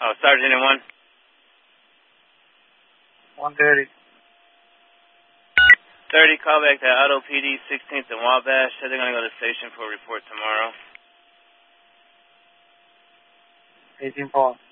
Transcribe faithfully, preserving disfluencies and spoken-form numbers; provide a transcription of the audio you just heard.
Oh, Sergeant in one. one thirty. thirty, call back to Auto P D sixteenth and Wabash. Said they're going to go to the station for a report tomorrow. eighteen four.